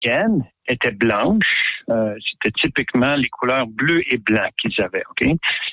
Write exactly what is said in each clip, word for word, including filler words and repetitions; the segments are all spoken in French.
moyenne était blanche. Euh, c'était typiquement les couleurs bleu et blanc qu'ils avaient, OK?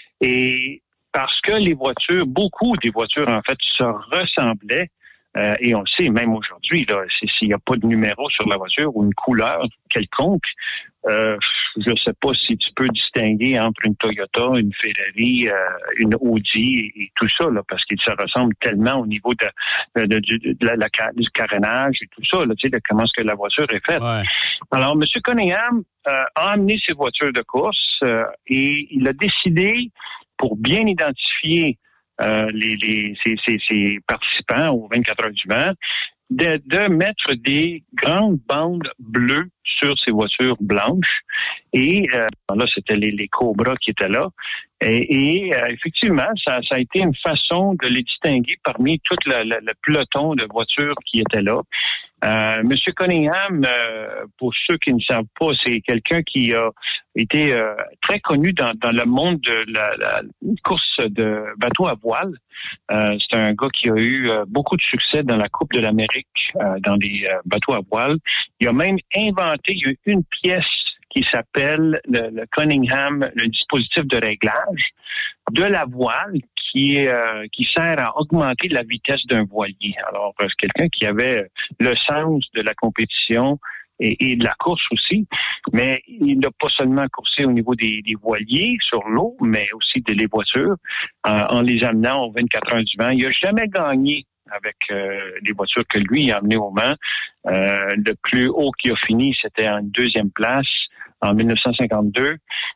Et parce que les voitures, beaucoup des voitures, en fait, se ressemblaient, euh, et on le sait, même aujourd'hui, là, s'il n'y a pas de numéro sur la voiture ou une couleur quelconque, euh, je ne sais pas si tu peux distinguer entre une Toyota, une Ferrari, euh, une Audi et, et tout ça, là, parce qu'ils se ressemblent tellement au niveau de, de, de, de la, la, du carénage et tout ça, là, tu sais, de comment est-ce que la voiture est faite. Ouais. Alors, M. Cunningham euh, a amené ses voitures de course euh, et il a décidé, pour bien identifier euh, les, les, ses, ses, ses participants aux vingt-quatre heures du Mans, de, de mettre des grandes bandes bleues sur ces voitures blanches. Et euh, là, c'était les, les Cobras qui étaient là. Et, et euh, effectivement, ça, ça a été une façon de les distinguer parmi tout le, le, le peloton de voitures qui étaient là. Euh, Monsieur Cunningham, euh, pour ceux qui ne savent pas, c'est quelqu'un qui a été euh, très connu dans, dans le monde de la, la course de bateaux à voile. Euh, c'est un gars qui a eu euh, beaucoup de succès dans la Coupe de l'Amérique, euh, dans les euh, bateaux à voile. Il a même inventé, il y a eu une pièce qui s'appelle le, le Cunningham, le dispositif de réglage de la voile qui est euh, qui sert à augmenter la vitesse d'un voilier. Alors, c'est quelqu'un qui avait le sens de la compétition et, et de la course aussi, mais il n'a pas seulement coursé au niveau des, des voiliers sur l'eau, mais aussi des voitures, euh, en les amenant aux vingt-quatre heures du Mans. Il n'a jamais gagné avec euh, les voitures que lui a amenées au Mans. Euh, le plus haut qui a fini, c'était en deuxième place en dix-neuf cent cinquante-deux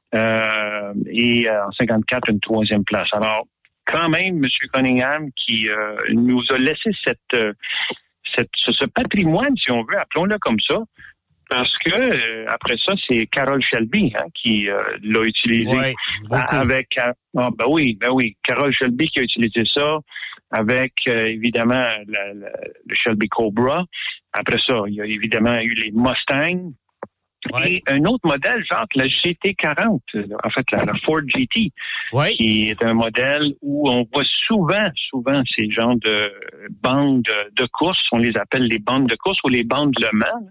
euh, et en cinquante-quatre, une troisième place. Alors, quand même, M. Cunningham qui euh, nous a laissé cette, euh, cette ce, ce patrimoine, si on veut, appelons-le comme ça, parce que euh, après ça, c'est Carroll Shelby hein, qui euh, l'a utilisé ouais, avec. Ah ben oui, ben oui, Carroll Shelby qui a utilisé ça avec euh, évidemment la, la, le Shelby Cobra. Après ça, il y a évidemment eu les Mustangs. Ouais. Et un autre modèle, genre la G T quarante, en fait la, la Ford G T, ouais. qui est un modèle où on voit souvent, souvent ces genres de bandes de course, on les appelle les bandes de course ou les bandes Le Mans.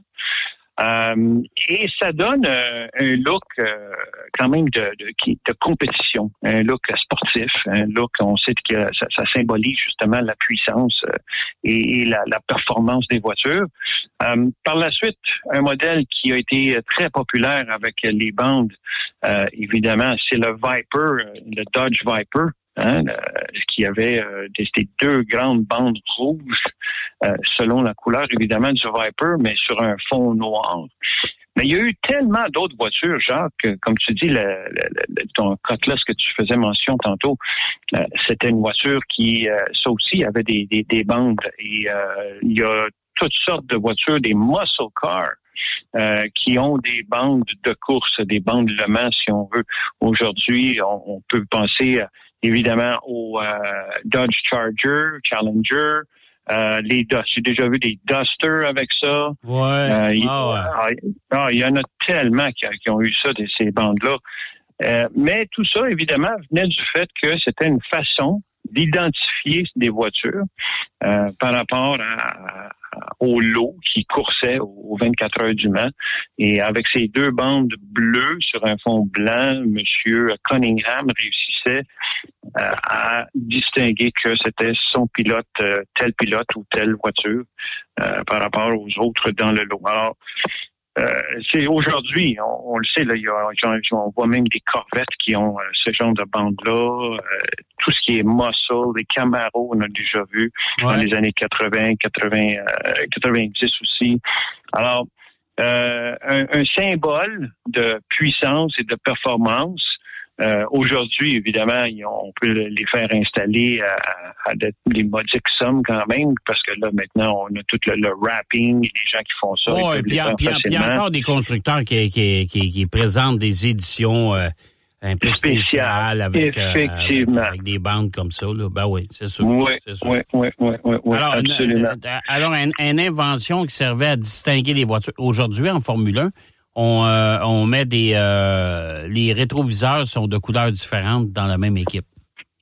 Euh, et ça donne euh, un look euh, quand même de, de, de compétition, un look sportif, un look, on sait que ça, ça symbolise justement la puissance euh, et, et la, la performance des voitures. Euh, par la suite, un modèle qui a été très populaire avec les bandes, euh, évidemment, c'est le Viper, le Dodge Viper. Hein, euh, qui avait euh, des, des deux grandes bandes rouges euh, selon la couleur évidemment du Viper, mais sur un fond noir. Mais il y a eu tellement d'autres voitures, Jacques, comme tu dis, le, le, le, ton Cutlass que tu faisais mention tantôt, euh, c'était une voiture qui, euh, ça aussi, avait des, des, des bandes. Et euh, il y a toutes sortes de voitures, des muscle cars, Euh, qui ont des bandes de course, des bandes Le Mans, si on veut. Aujourd'hui, on, on peut penser euh, évidemment au euh, Dodge Charger, Challenger, euh, les Dust. J'ai déjà vu des Duster avec ça. Ouais. Euh, il, oh, ouais. ah, ah, il y en a tellement qui, qui ont eu ça, de ces bandes-là. Euh, mais tout ça, évidemment, venait du fait que c'était une façon d'identifier des voitures euh, par rapport à, à, au lot qui coursait aux vingt-quatre heures du Mans. Et avec ces deux bandes bleues sur un fond blanc, M. Cunningham réussissait euh, à distinguer que c'était son pilote, euh, tel pilote ou telle voiture euh, par rapport aux autres dans le lot. Alors, Euh, c'est aujourd'hui, on, on le sait, là, il y a, on voit même des Corvettes qui ont euh, ce genre de bande-là. Euh, tout ce qui est muscle, les Camaro, on a déjà vu ouais. dans les années quatre-vingts, quatre-vingts, euh, quatre-vingt-dix aussi. Alors, euh, un, un symbole de puissance et de performance. Euh, aujourd'hui, évidemment, on peut les faire installer à, à des, des modiques sommes quand même, parce que là, maintenant, on a tout le, le wrapping, les gens qui font ça. Oh, et puis il y a encore des constructeurs qui, qui, qui, qui présentent des éditions euh, un peu spéciales avec, euh, avec, avec des bandes comme ça. Là. Ben oui, c'est sûr. Oui, c'est sûr. oui, oui, oui, oui, oui, alors, absolument. Une, alors, une, une invention qui servait à distinguer les voitures. Aujourd'hui, en Formule un, On, euh, on met des... Euh, les rétroviseurs sont de couleurs différentes dans la même équipe.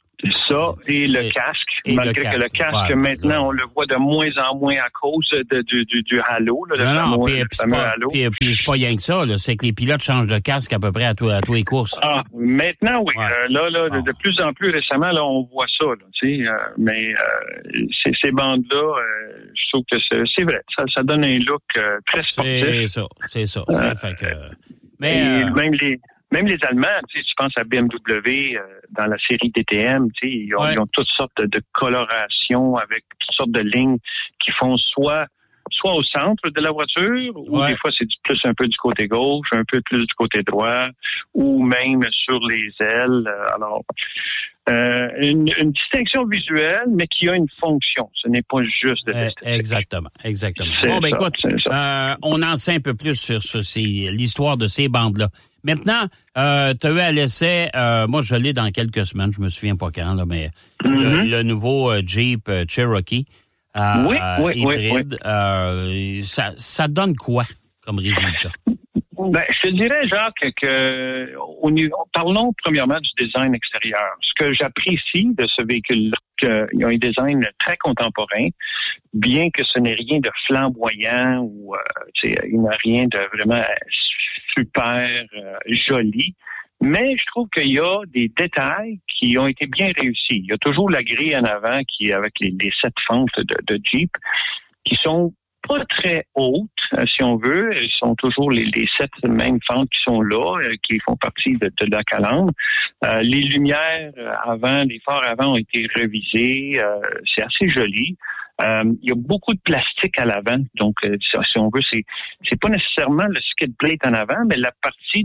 Ça, et le et, casque, et malgré le casque. que le casque, ouais, maintenant, ouais. on le voit de moins en moins à cause de, du, du, du halo. Là, le non, fameux, non, puis, le puis, c'est pas, halo. Puis, puis c'est pas rien que ça, là, c'est que les pilotes changent de casque à peu près à, tout, à tous les courses. Ah, maintenant, oui. Ouais. Euh, là, là, bon. de, de plus en plus récemment, là, on voit ça. Là, tu sais, euh, mais euh, ces, ces bandes-là, euh, je trouve que c'est, c'est vrai. Ça, ça donne un look euh, très sportif. C'est ça, c'est ça. Euh, fait que, mais et euh, même les... Même les Allemands, tu sais, tu penses à B M W euh, dans la série D T M, tu sais, ils ont, ouais. ils ont toutes sortes de, de colorations avec toutes sortes de lignes qui font soit soit au centre de la voiture, ou ouais. des fois c'est du, plus un peu du côté gauche, un peu plus du côté droit, ou même sur les ailes. Alors, euh, une, une distinction visuelle, mais qui a une fonction. Ce n'est pas juste de l'esthétique. Exactement, exactement. C'est bon, ben ça, écoute, euh, on en sait un peu plus sur, sur ces, l'histoire de ces bandes-là. Maintenant, euh, tu as eu à l'essai, euh, moi je l'ai dans quelques semaines, je me souviens pas quand, là, mais mm-hmm. le, le nouveau euh, Jeep euh, Cherokee euh, oui, oui, hybride, oui, oui. Euh, ça, ça donne quoi comme résultat? Ben, je te dirais, Jacques, que au niveau, parlons premièrement du design extérieur. Ce que j'apprécie de ce véhicule-là, qu'il a un design très contemporain, bien que ce n'est rien de flamboyant ou euh, il n'a rien de vraiment super euh, joli. Mais je trouve qu'il y a des détails qui ont été bien réussis. Il y a toujours la grille en avant qui, avec les, les sept fentes de, de Jeep, qui sont pas très hautes, si on veut. Elles sont toujours les, les sept mêmes fentes qui sont là, euh, qui font partie de, de la calandre. Euh, les lumières avant, les phares avant ont été revisés. Euh, c'est assez joli. Euh, il y a beaucoup de plastique à l'avant, donc euh, si on veut, c'est c'est pas nécessairement le skid plate en avant, mais la partie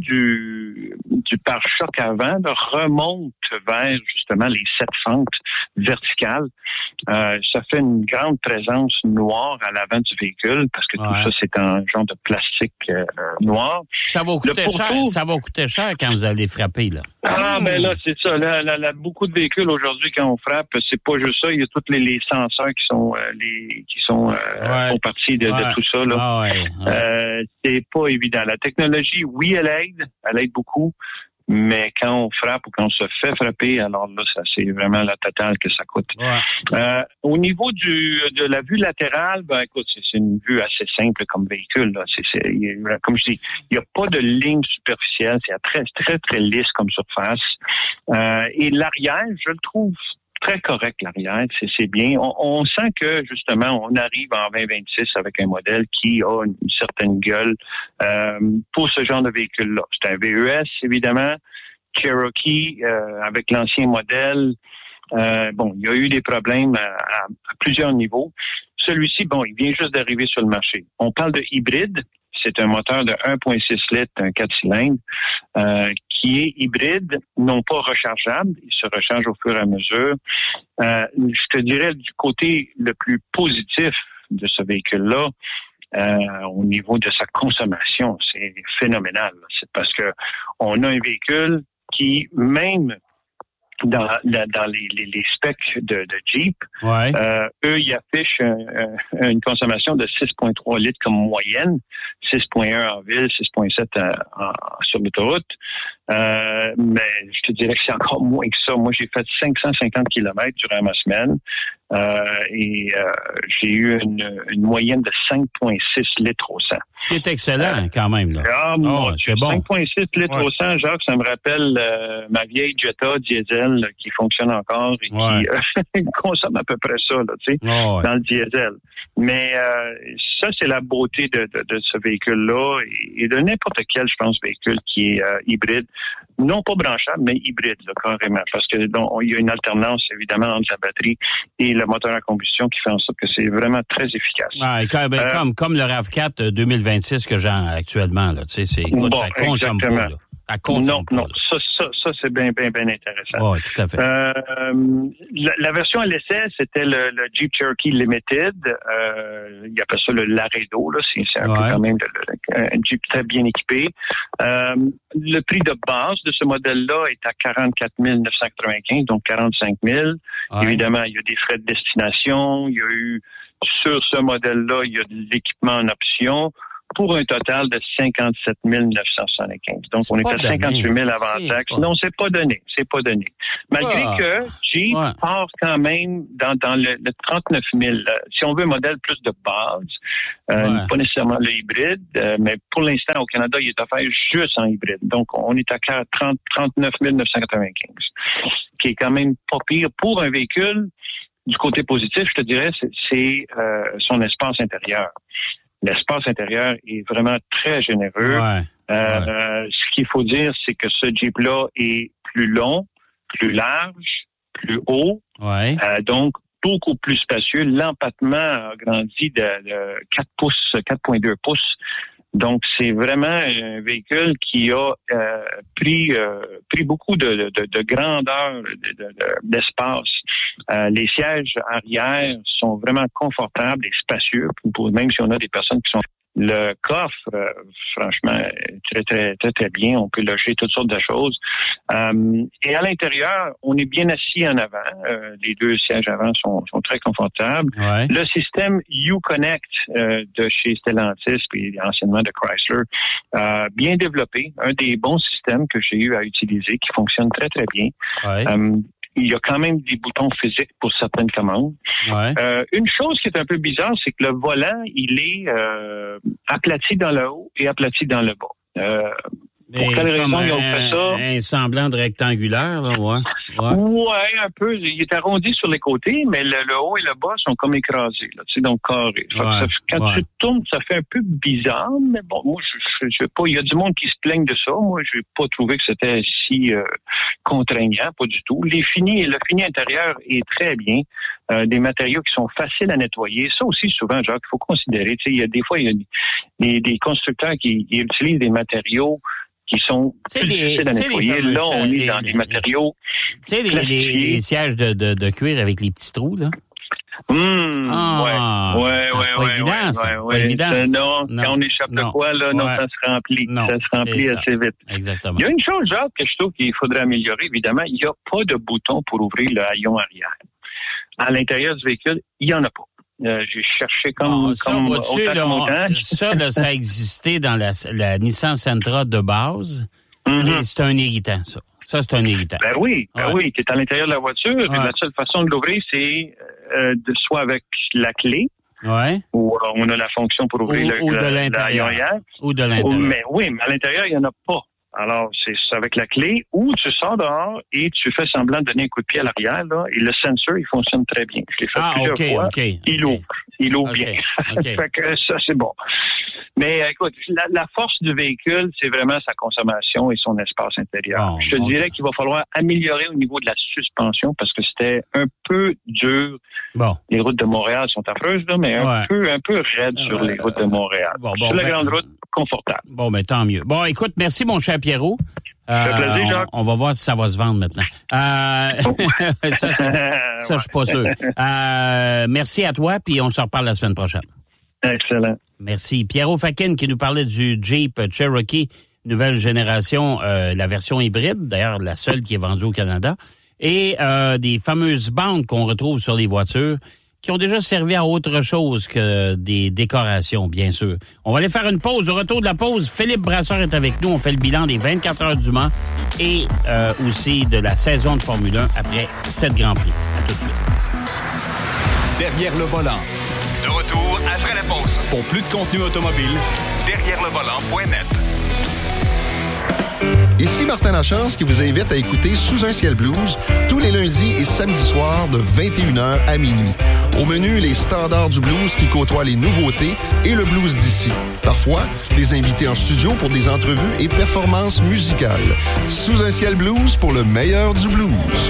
du du pare-choc avant là, remonte vers justement les sept fentes verticales. Euh, ça fait une grande présence noire à l'avant du véhicule parce que ouais. tout ça c'est un genre de plastique euh, noir. Ça va coûter cher. Ça va coûter cher quand vous allez frapper là. Ah mmh. ben là c'est ça. Là, là, là, beaucoup de véhicules aujourd'hui quand on frappe, c'est pas juste ça. Il y a tous les, les senseurs qui sont euh, les qui sont euh, ouais. font partie de, ouais. de tout ça là. Ah ouais. Ouais. Euh, c'est pas évident. La technologie, oui, elle aide, elle aide beaucoup. Mais quand on frappe ou quand on se fait frapper, alors là, ça c'est vraiment la totale que ça coûte. Ouais. Euh, au niveau du de la vue latérale, ben écoute, c'est, c'est une vue assez simple comme véhicule. Là. C'est, c'est, comme je dis, il n'y a pas de ligne superficielle, c'est très très très lisse comme surface. Euh, et l'arrière, je le trouve très correct, l'arrière, c'est, c'est bien. On, on sent que, justement, on arrive en vingt vingt-six avec un modèle qui a une, une certaine gueule euh, pour ce genre de véhicule-là. C'est un V E S, évidemment. Cherokee, euh, avec l'ancien modèle, euh, bon, il y a eu des problèmes à, à, à plusieurs niveaux. Celui-ci, bon, il vient juste d'arriver sur le marché. On parle de hybride. C'est un moteur de un virgule six litres, un quatre cylindres, euh, qui est hybride, non pas rechargeable. Il se recharge au fur et à mesure. Euh, je te dirais du côté le plus positif de ce véhicule-là, euh, au niveau de sa consommation, c'est phénoménal. C'est parce que on a un véhicule qui, même dans, dans, dans les, les, les specs de, de Jeep, ouais. euh, eux, ils affichent un, un, une consommation de six virgule trois litres comme moyenne, six virgule un en ville, six virgule sept en, en, sur l'autoroute. Euh, mais je te dirais que c'est encore moins que ça. Moi, j'ai fait cinq cent cinquante kilomètres durant ma semaine euh, et euh, j'ai eu une, une moyenne de cinq virgule six litres au cent. C'est excellent euh, quand même. Là. Ah, oh, c'est bon. cinq virgule six litres ouais. au cent, Jacques, ça me rappelle euh, ma vieille Jetta diesel là, qui fonctionne encore et ouais. qui euh, consomme à peu près ça, là, tu sais, oh, ouais. dans le diesel. Mais euh, ça, c'est la beauté de, de, de ce véhicule-là et, et de n'importe quel, je pense, véhicule qui est euh, hybride. Non pas branchable, mais hybride, là, carrément. Parce que donc, il y a une alternance, évidemment, entre la batterie et le moteur à combustion qui fait en sorte que c'est vraiment très efficace. Ah, et quand, ben, euh, comme, comme le RAV quatre deux mille vingt-six que j'ai actuellement, là, tu sais, c'est, écoute, bon, ça consomme exactement. pas, là. À non, pas, non, ça, ça, ça, c'est bien, bien, bien intéressant. Oui, tout à fait. Euh, la, la version à l'essai, c'était le, le Jeep Cherokee Limited. Euh, il appelle ça le Laredo, là. C'est, c'est un ouais. peu quand même le, le, un Jeep très bien équipé. Euh, le prix de base de ce modèle-là est à quarante-quatre mille neuf cent quatre-vingt-quinze, donc quarante-cinq mille. Ouais. Évidemment, il y a des frais de destination. Il y a eu, sur ce modèle-là, il y a de l'équipement en option. pour un total de cinquante-sept mille neuf cent soixante-quinze. Donc, c'est on est à cinquante-huit mille avant c'est taxe. Pas... Non, c'est pas donné. C'est pas donné. Malgré ah. que Jeep ouais. part quand même dans, dans le, le trente-neuf mille. Si on veut un modèle plus de base, euh, ouais. pas nécessairement le hybride, euh, mais pour l'instant, au Canada, il est offert juste en hybride. Donc, on est à trente, trente-neuf mille neuf cent quatre-vingt-quinze, qui est quand même pas pire pour un véhicule. Du côté positif, je te dirais, c'est, c'est euh, son espace intérieur. L'espace intérieur est vraiment très généreux. Ouais, euh, ouais. Euh, ce qu'il faut dire, c'est que ce Jeep-là est plus long, plus large, plus haut. Ouais. Euh, donc, beaucoup plus spacieux. L'empattement a grandi de, de quatre pouces, quatre virgule deux pouces. Donc, c'est vraiment un véhicule qui a euh, pris euh, pris beaucoup de, de, de grandeur, de, de, d'espace. Euh, les sièges arrière sont vraiment confortables et spacieux, pour, même si on a des personnes qui sont... Le coffre, euh, franchement, très, très, très, très bien. On peut loger toutes sortes de choses. Euh, et à l'intérieur, on est bien assis en avant. Euh, les deux sièges avant sont, sont très confortables. Ouais. Le système Uconnect euh, de chez Stellantis et anciennement de Chrysler, euh, bien développé. Un des bons systèmes que j'ai eu à utiliser, qui fonctionne très, très bien. Ouais. Euh, Il y a quand même des boutons physiques pour certaines commandes. Ouais. Euh, une chose qui est un peu bizarre, c'est que le volant, il est euh, aplati dans le haut et aplati dans le bas. Euh, pour quelle raison ils ont fait ça? Un semblant de rectangulaire, là, ouais. Ouais. ouais, un peu. Il est arrondi sur les côtés, mais le, le haut et le bas sont comme écrasés, là, tu sais, donc carrés. Ouais. Ça, quand ouais. tu tournes, ça fait un peu bizarre, mais bon, moi, je, je, je sais pas. Il y a du monde qui se plaigne de ça. Moi, je n'ai pas trouvé que c'était si euh, contraignant, pas du tout. Les finis, le fini intérieur est très bien. Euh, des matériaux qui sont faciles à nettoyer. Ça aussi, souvent, Jacques, il faut considérer. Tu sais, il y a des fois, il y a des, des constructeurs qui, qui utilisent des matériaux qui sont t'sais plus des, difficiles à nettoyer. Là, on les, est dans les, des matériaux Tu sais, les, les, les sièges de, de, de cuir avec les petits trous, là? Mmh, ah, ouais, ouais, c'est ouais, pas ouais, évident, ouais, ça. ouais, Pas évident, euh, ça. non, non, quand on échappe non, de quoi, là, non, ouais. ça se remplit. Non, ça se remplit assez vite. Exactement. Il y a une chose, Jacques, que je trouve qu'il faudrait améliorer, évidemment. Il n'y a pas de bouton pour ouvrir le haillon arrière. À l'intérieur du véhicule, il n'y en a pas. Euh, j'ai cherché comme, oh, ça, comme autant là, on, ça, là, ça existait dans la, la Nissan Sentra de base. Mm-hmm. Et c'est un irritant, ça. Ça, c'est un irritant. Ben oui, ben ouais. oui. Tu es à l'intérieur de la voiture. Ouais. Et la seule façon de l'ouvrir, c'est euh, de soit avec la clé, ouais. ou euh, on a la fonction pour ouvrir ou, le, ou le, de l'intérieur. Ou de l'intérieur. Mais oui, mais à l'intérieur, il n'y en a pas. Alors, c'est avec la clé, ou tu sors dehors et tu fais semblant de donner un coup de pied à l'arrière, là, et le sensor, il fonctionne très bien. Je l'ai fait ah, plusieurs okay, fois. Okay, il okay. ouvre. Il ouvre okay, bien. Okay. Fait que ça, c'est bon. Mais écoute, la, la force du véhicule, c'est vraiment sa consommation et son espace intérieur. Bon, Je te bon. dirais qu'il va falloir améliorer au niveau de la suspension parce que c'était un peu dur. Bon. Les routes de Montréal sont affreuses, là, mais un ouais. peu un peu raide sur euh, les routes de Montréal. Bon, bon, sur la ben, grande route, confortable. Bon, mais tant mieux. Bon, écoute, merci mon cher Pierrot. Ça fait plaisir, on, Jacques. on va voir si ça va se vendre maintenant. Euh, ça, ça, ça je suis pas sûr. Euh, merci à toi, puis on se reparle la semaine prochaine. Excellent. Merci. Pierrot Fakin qui nous parlait du Jeep Cherokee nouvelle génération, euh, la version hybride, d'ailleurs la seule qui est vendue au Canada, et euh, des fameuses bandes qu'on retrouve sur les voitures qui ont déjà servi à autre chose que des décorations, bien sûr. On va aller faire une pause. Au retour de la pause, Philippe Brasseur est avec nous. On fait le bilan des vingt-quatre heures du Mans et euh, aussi de la saison de Formule un après sept Grands Prix. À tout de suite. Derrière le volant. De retour après la pause. Pour plus de contenu automobile, derrière le volant point net. Ici Martin Lachance qui vous invite à écouter Sous un ciel blues tous les lundis et samedis soirs de vingt et une heures à minuit. Au menu, les standards du blues qui côtoient les nouveautés et le blues d'ici. Parfois, des invités en studio pour des entrevues et performances musicales. Sous un ciel blues pour le meilleur du blues.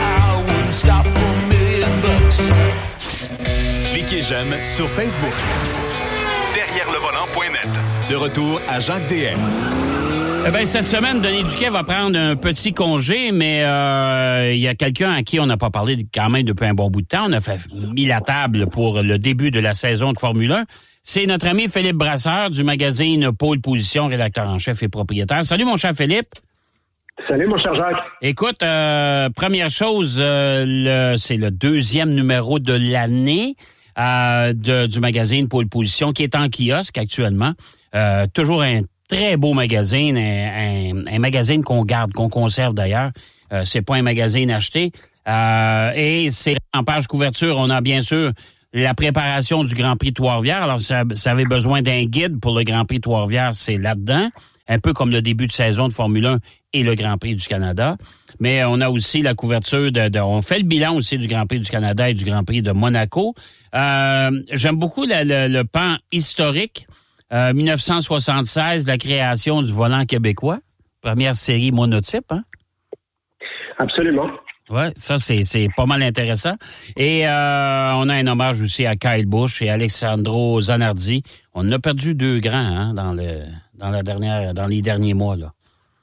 Cliquez j'aime sur Facebook. derrière le volant point net. De retour à Jacques D M. Eh bien, cette semaine, Denis Duquet va prendre un petit congé, mais euh, il y a quelqu'un à qui on n'a pas parlé quand même depuis un bon bout de temps. On a fait, mis la table pour le début de la saison de Formule un. C'est notre ami Philippe Brasseur du magazine Pôle Position, rédacteur en chef et propriétaire. Salut, mon cher Philippe. Salut, mon cher Jacques. Écoute, euh, première chose, euh, le, c'est le deuxième numéro de l'année euh, de, du magazine Pôle Position qui est en kiosque actuellement. Euh, toujours un très beau magazine, un, un, un magazine qu'on garde, qu'on conserve d'ailleurs. Euh, c'est pas un magazine acheté. Euh, et c'est en page couverture, on a bien sûr la préparation du Grand Prix de Trois-Rivières. Alors, ça, ça avait besoin d'un guide pour le Grand Prix de Trois-Rivières, c'est là-dedans. Un peu comme le début de saison de Formule un et le Grand Prix du Canada. Mais on a aussi la couverture de, de... On fait le bilan aussi du Grand Prix du Canada et du Grand Prix de Monaco. Euh, j'aime beaucoup le, le, le pan historique. Euh, dix-neuf cent soixante-seize, la création du volant québécois. Première série monotype, hein? Absolument. Ouais, ça, c'est, c'est pas mal intéressant. Et euh, on a un hommage aussi à Kyle Busch et Alessandro Zanardi. On a perdu deux grands hein, dans le dans la dernière dans les derniers mois, là.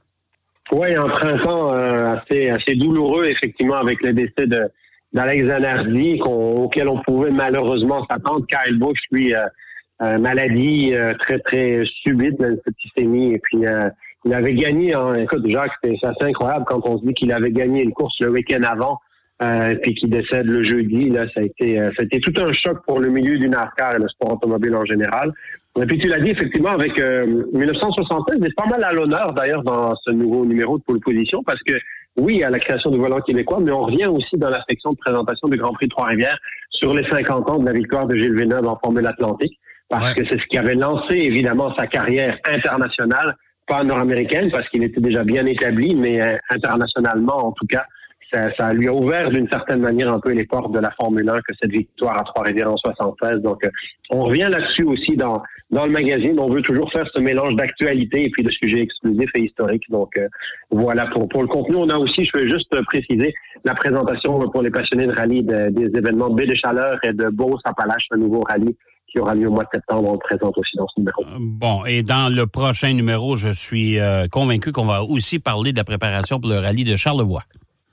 Oui, un printemps euh, assez, assez douloureux, effectivement, avec le décès de, d'Alex Zanardi, qu'on, auquel on pouvait malheureusement s'attendre. Kyle Busch, lui, euh, euh, maladie euh, très, très subite, une septicémie. Et puis, euh, il avait gagné, hein, écoute, Jacques, c'est, c'est assez incroyable quand on se dit qu'il avait gagné une course le week-end avant, euh, puis qu'il décède le jeudi. Là, ça a été, euh, ça a été tout un choc pour le milieu du NASCAR et le sport automobile en général. Et puis tu l'as dit, effectivement, avec euh, dix-neuf cent soixante-seize, c'est pas mal à l'honneur d'ailleurs dans ce nouveau numéro de pole position, parce que oui, il y a la création du volant québécois, mais on revient aussi dans la section de présentation du Grand Prix de Trois-Rivières sur les cinquante ans de la victoire de Gilles Villeneuve en Formule Atlantique, parce ouais. que c'est ce qui avait lancé évidemment sa carrière internationale, pas nord-américaine, parce qu'il était déjà bien établi, mais euh, internationalement en tout cas. Ça, ça lui a ouvert d'une certaine manière un peu les portes de la Formule un que cette victoire à Trois-Rivières en soixante-treize. Donc, euh, on revient là-dessus aussi dans dans le magazine. On veut toujours faire ce mélange d'actualité et puis de sujets exclusifs et historiques. Donc, euh, voilà, pour pour le contenu, on a aussi, je veux juste préciser, la présentation pour les passionnés de rallye de, des événements de Baie des Chaleurs et de Beauce-Appalaches, un nouveau rallye qui aura lieu au mois de septembre. On le présente aussi dans ce numéro. Bon, et dans le prochain numéro, je suis euh, convaincu qu'on va aussi parler de la préparation pour le rallye de Charlevoix.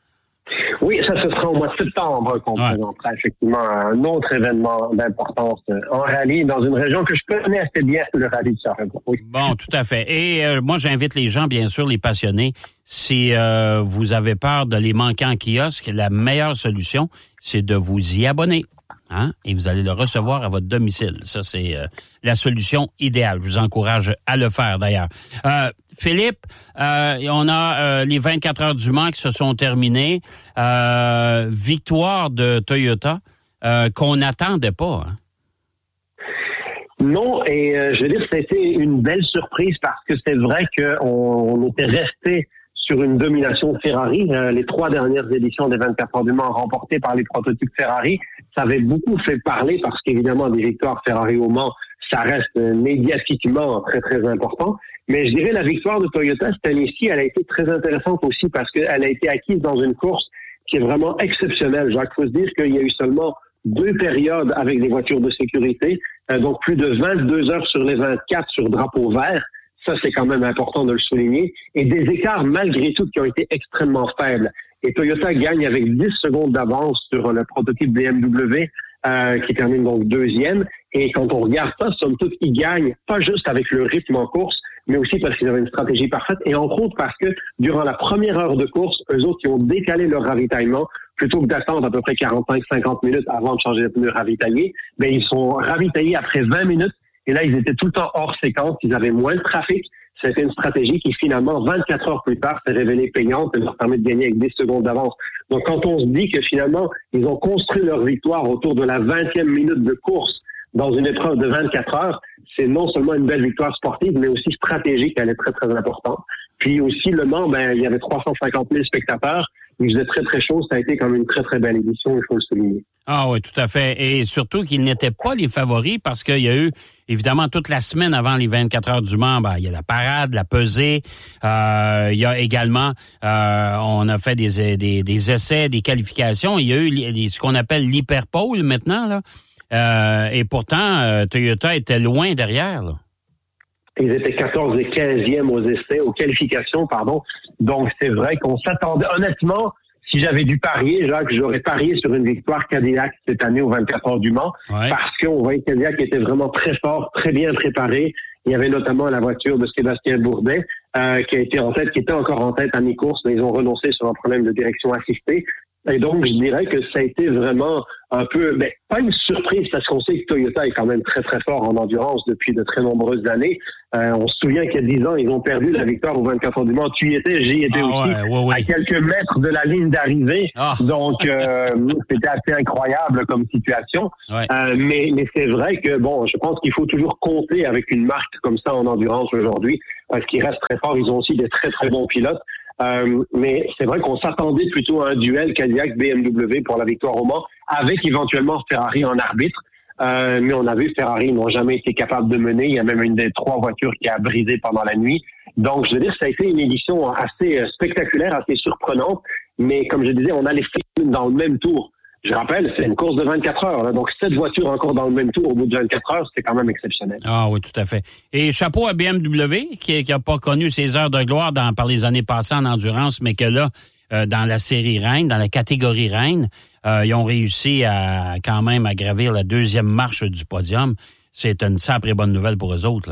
Oui, ça, ce sera au mois de septembre qu'on ouais. présentera effectivement un autre événement d'importance en rallye dans une région que je connais assez bien, le rallye de Charlevoix. Oui. Bon, tout à fait. Et euh, moi, j'invite les gens, bien sûr, les passionnés, si euh, vous avez peur de les manquer en kiosque, la meilleure solution, c'est de vous y abonner. Hein? Et vous allez le recevoir à votre domicile. Ça, c'est euh, la solution idéale. Je vous encourage à le faire, d'ailleurs. Euh, Philippe, euh, on a euh, les vingt-quatre heures du Mans qui se sont terminées. Euh, victoire de Toyota euh, qu'on n'attendait pas. Hein? Non, et euh, je veux dire, c'était une belle surprise parce que c'est vrai qu'on on était resté sur une domination de Ferrari. Euh, les trois dernières éditions des vingt-quatre heures du Mans remportées par les prototypes Ferrari, ça avait beaucoup fait parler parce qu'évidemment, des victoires Ferrari au Mans, ça reste euh, médiatiquement très, très important. Mais je dirais la victoire de Toyota cette année-ci, elle a été très intéressante aussi parce qu'elle a été acquise dans une course qui est vraiment exceptionnelle. Jacques, il faut se dire qu'il y a eu seulement deux périodes avec des voitures de sécurité, euh, donc plus de vingt-deux heures sur les vingt-quatre sur drapeau vert. Ça, c'est quand même important de le souligner. Et des écarts, malgré tout, qui ont été extrêmement faibles. Et Toyota gagne avec dix secondes d'avance sur le prototype B M W, euh, qui termine donc deuxième. Et quand on regarde ça, somme toute, ils gagnent pas juste avec le rythme en course, mais aussi parce qu'ils avaient une stratégie parfaite. Et entre autres parce que durant la première heure de course, eux autres, ils ont décalé leur ravitaillement. Plutôt que d'attendre à peu près quarante-cinq à cinquante minutes avant de changer de pneu ravitaillé, ben, ils sont ravitaillés après vingt minutes. Et là, ils étaient tout le temps hors séquence. Ils avaient moins de trafic. C'était une stratégie qui, finalement, vingt-quatre heures plus tard, s'est révélée payante et leur permet de gagner avec dix secondes d'avance. Donc, quand on se dit que, finalement, ils ont construit leur victoire autour de la vingtième minute de course dans une épreuve de vingt-quatre heures, c'est non seulement une belle victoire sportive, mais aussi stratégique. Elle est très, très importante. Puis aussi, Le Mans, ben, il y avait trois cent cinquante mille spectateurs. Il faisait très, très chaud. Ça a été comme une très, très belle édition, il faut le souligner. Ah oui, tout à fait. Et surtout qu'ils n'étaient pas les favoris parce qu'il y a eu, évidemment, toute la semaine avant les vingt-quatre heures du Mans, ben, il y a la parade, la pesée. Euh, il y a également, euh, on a fait des, des, des essais, des qualifications. Il y a eu les, ce qu'on appelle l'hyperpole maintenant, là. Euh, et pourtant, euh, Toyota était loin derrière, là. Ils étaient quatorze et quinzième aux essais, aux qualifications, pardon. Donc, c'est vrai qu'on s'attendait. Honnêtement, si j'avais dû parier, Jacques, j'aurais parié sur une victoire Cadillac cette année aux vingt-quatre heures du Mans. Ouais. Parce qu'on voyait que Cadillac était vraiment très fort, très bien préparé. Il y avait notamment la voiture de Sébastien Bourdet, euh, qui a été en tête, qui était encore en tête à mi-course, mais ils ont renoncé sur un problème de direction assistée. Et donc, je dirais que ça a été vraiment un peu, ben, pas une surprise parce qu'on sait que Toyota est quand même très, très fort en endurance depuis de très nombreuses années. Euh, on se souvient qu'il y a dix ans, ils ont perdu la victoire aux vingt-quatre heures du Mans. Tu y étais, j'y étais ah, aussi, ouais, ouais, ouais. à quelques mètres de la ligne d'arrivée. Ah. Donc, euh, c'était assez incroyable comme situation. Ouais. Euh, mais, mais c'est vrai que, bon, je pense qu'il faut toujours compter avec une marque comme ça en endurance aujourd'hui parce qu'ils restent très forts. Ils ont aussi des très, très bons pilotes. Euh, mais c'est vrai qu'on s'attendait plutôt à un duel Cadillac-B M W pour la victoire au Mans, avec éventuellement Ferrari en arbitre. Euh, mais on a vu Ferrari n'ont jamais été capables de mener. Il y a même une des trois voitures qui a brisé pendant la nuit. Donc, je veux dire, ça a été une édition assez spectaculaire, assez surprenante. Mais comme je disais, on a les films dans le même tour. Je rappelle, c'est une course de vingt-quatre heures. Là, donc, sept voitures encore dans le même tour au bout de vingt-quatre heures, c'est quand même exceptionnel. Ah oui, tout à fait. Et chapeau à B M W, qui n'a pas connu ses heures de gloire dans, par les années passées en endurance, mais que là, euh, dans la série Reine, dans la catégorie Reine, euh, ils ont réussi à quand même à gravir la deuxième marche du podium. C'est une sacrée bonne nouvelle pour eux autres, là.